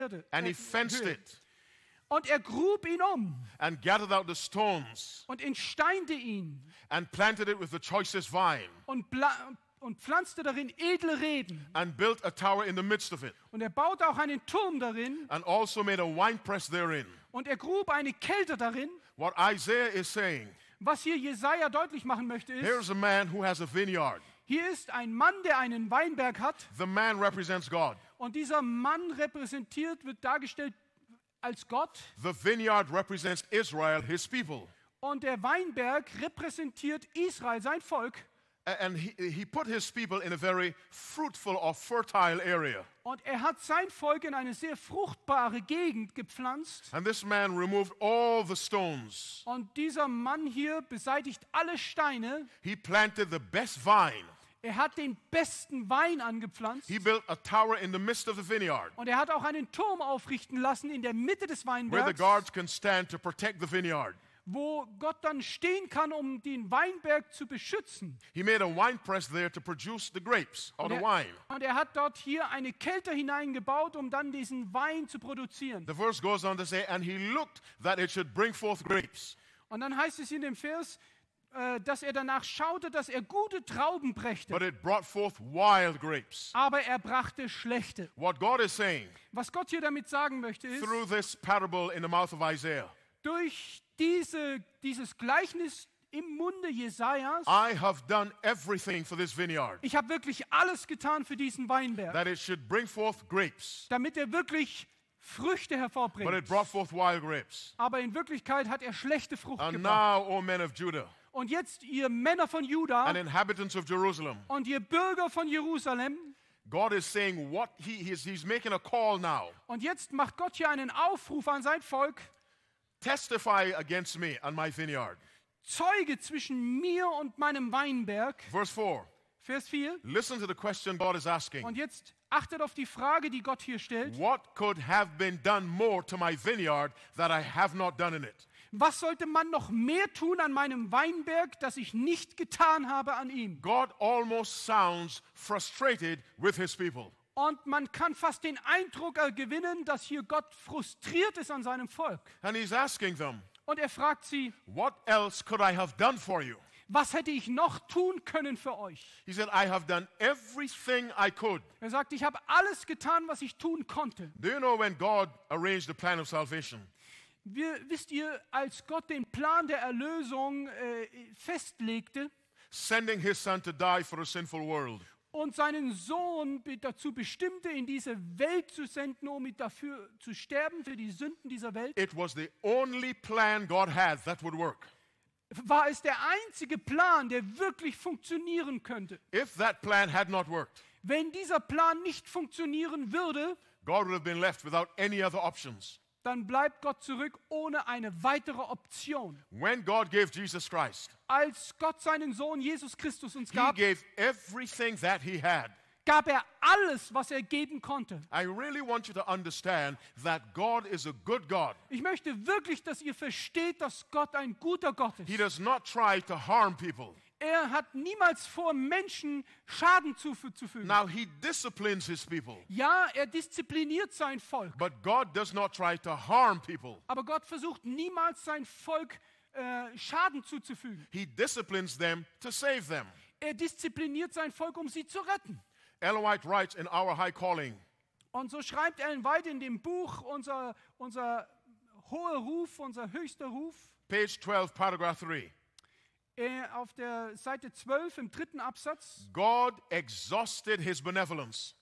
And he fenced it Und er grub ihn and gathered out the stones und entsteinte ihn and planted it with the choicest vine und pflanzte darin edle Reben. and built a tower in the midst of it Und er baute auch einen Turm darin and also made a winepress therein. und er grub eine Kälte darin. What Isaiah is saying, Was hier Jesaja deutlich machen möchte, ist, here's a man who has a vineyard. hier ist ein Mann, der einen Weinberg hat. The man represents God. Und dieser Mann wird dargestellt als Gott. The vineyard represents Israel, his people. Und der Weinberg repräsentiert Israel, sein Volk. And he put his people in a very fruitful or fertile area. Und er hat sein Volk in eine sehr fruchtbare Gegend gepflanzt. And this man removed all the stones. Und dieser Mann hier beseitigt alle Steine. He planted the best vine. Er hat den besten Wein angepflanzt. He built a tower in the midst of the vineyard Und er hat auch einen Turm aufrichten lassen in der Mitte des where the Weinbergs, guards can stand to protect the vineyard. wo Gott dann stehen kann, um den Weinberg zu beschützen. He made a winepress there to produce the grapes or the wine. Und er hat dort hier eine Kälte hineingebaut, um dann diesen Wein zu produzieren. The verse goes on to say, and he looked that it should bring forth grapes. Und dann heißt es in dem Vers, dass er danach schaute, dass er gute Trauben brächte. But it brought forth wild grapes. Aber er brachte schlechte. What God is saying Was Gott hier damit sagen möchte, ist, through this parable in the mouth of Isaiah, durch dieses Gleichnis im Munde Jesajas, I have done everything for this vineyard, ich habe wirklich alles getan für diesen Weinberg, that it should bring forth grapes. damit er wirklich Früchte But hervorbringt. it brought forth wild grapes. Aber in Wirklichkeit hat er schlechte Frucht And gebracht. now, O men of Judah Und jetzt, ihr Männer von Juda and inhabitants of Jerusalem, und ihr Bürger von Jerusalem, God is saying what he's making a call now. und jetzt macht Gott hier einen Aufruf an sein Volk, Testify against me and my vineyard. Zeuge zwischen mir und meinem Weinberg. Verse 4. Vers 4. Listen to the question God is asking. Und jetzt achtet auf die Frage, die Gott hier stellt. What could have been done more to my vineyard that I have not done in it? Was sollte man noch mehr tun an meinem Weinberg, das ich nicht getan habe an ihm? God almost sounds frustrated with his people. Und man kann fast den Eindruck gewinnen, dass hier Gott frustriert ist an seinem Volk. And he's asking them, Und er fragt sie, what else could I have done for you? was hätte ich noch tun können für euch? He said, I have done everything I could. Er sagt, ich habe alles getan, was ich tun konnte. Do you know when God arranged the plan of salvation? Wisst ihr, als Gott den Plan der Erlösung festlegte Sending his son to die for a sinful world. und seinen Sohn dazu bestimmte, in diese Welt zu senden, um dafür zu sterben, für die Sünden dieser Welt, It was the only plan God had that would work. war es der einzige Plan, der wirklich funktionieren könnte. If that plan had not worked, Wenn dieser Plan nicht funktionieren würde, God would have been left without any other options. dann bleibt Gott zurück ohne eine weitere Option. When God gave Jesus Christ, Als Gott seinen Sohn Jesus Christus uns he gab, gave everything that he had. gab er alles, was er geben konnte. I really want you to understand that God is a good God. Ich möchte wirklich, dass ihr versteht, dass Gott ein guter Gott He ist. does not try to harm people. Er hat niemals vor, Menschen Schaden zuzufügen. Now, he disciplines his people, Ja, er diszipliniert sein Volk. but God does not try to harm people. Aber Gott versucht niemals, sein Volk Schaden zuzufügen. He disciplines them to save them. Er diszipliniert sein Volk, um sie zu retten. Ellen White writes in Our High Calling, Und so schreibt Ellen White in dem Buch, unser hoher Ruf, unser höchster Ruf, page 12, paragraph 3. auf der Seite 12 im 3. Absatz. God exhausted his benevolence.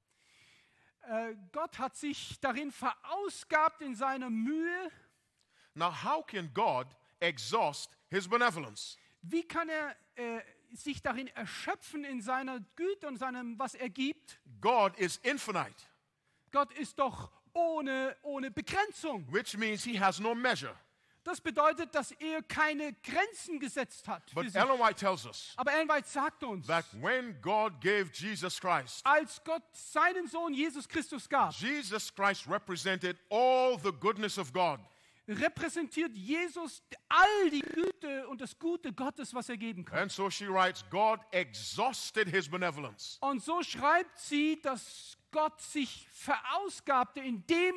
Gott hat sich darin verausgabt in seiner Mühe. Now, how can God exhaust his benevolence? Wie kann er sich darin erschöpfen in seiner Güte und seinem, was er gibt? God is infinite, Gott ist doch ohne Begrenzung. which means he has no measure. Das bedeutet, dass er keine Grenzen gesetzt hat. Für But sich. Ellen White tells us Aber Ellen White sagt uns, that when God gave Jesus Christ, als Gott seinen Sohn Jesus Christus gab, Jesus Christ represented all the goodness of God. repräsentiert Jesus all die Güte und das Gute Gottes, was er geben kann. And so she writes, God exhausted his benevolence. Und so schreibt sie, dass Gott sich verausgabte, indem